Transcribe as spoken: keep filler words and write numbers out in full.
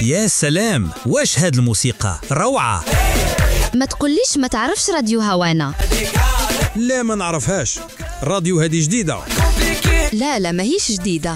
يا سلام، واش هاد الموسيقى روعة. ما تقوليش ما تعرفش راديو هوانا. لا ما نعرفهاش، راديو هذه جديدة. لا لا ماهيش جديدة.